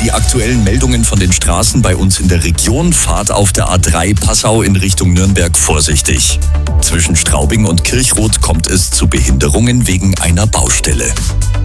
Die aktuellen Meldungen von den Straßen bei uns in der Region. Fahrt auf der A3 Passau in Richtung Nürnberg vorsichtig. Zwischen Straubing und Kirchroth kommt es zu Behinderungen wegen einer Baustelle.